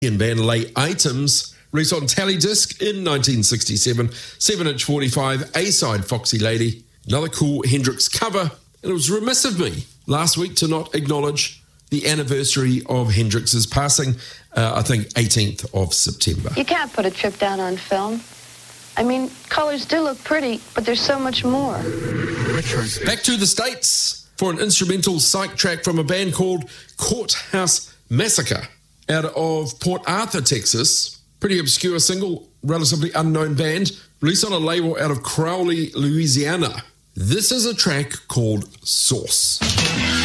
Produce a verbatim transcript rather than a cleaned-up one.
and band Late Items, released on Tally Disc in nineteen sixty-seven, seven inch forty-five, A-side Foxy Lady. Another cool Hendrix cover, and it was remiss of me last week to not acknowledge the anniversary of Hendrix's passing, uh, I think eighteenth of September. You can't put a trip down on film. I mean, colors do look pretty, but there's so much more. Back to the States for an instrumental psych track from a band called Courthouse Massacre out of Port Arthur, Texas. Pretty obscure single, relatively unknown band, released on a label out of Crowley, Louisiana. This is a track called Sauce.